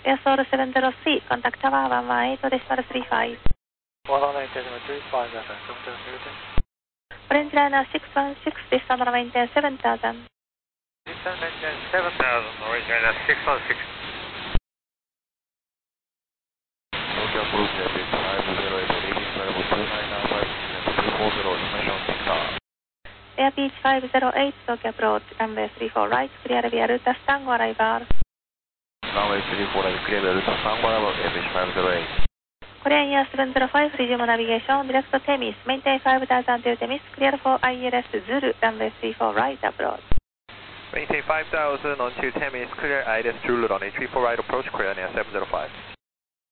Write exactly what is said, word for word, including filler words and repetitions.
Airsoul seven zero three, contact tower one one eight decimal three five. one one eight decimal three five, seven zero three. Orange liner six one six, decimal maintain seven thousand. Decimal maintain seven thousand, orange liner six one six. Tokyo approach Airbeach five zero eight, leading level two nine nine five, three four zero, information car. Airbeach five zero eight, Tokyo approach, runway three four right, clear via Ruta Stango arrival. Runway three four right, clear via Ruta Stango arrival, Airbeach five zero eight. Korean Air seven zero five, resume navigation, direct to Temis, maintain five thousand to Temis, clear for I L S Zulu, runway three four right approach. Maintain five thousand onto Temis, clear I L S Zulu, runway three four right approach, Korean Air seven zero five.